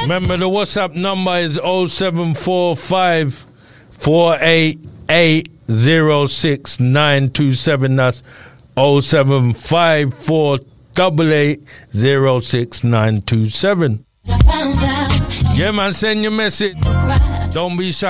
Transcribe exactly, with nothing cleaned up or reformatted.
Remember, the WhatsApp number is oh seven four five, four eight eight, oh six nine two seven. That's oh seven five four eight eight, oh six nine two seven. Yeah, man, send your message. Don't be shy.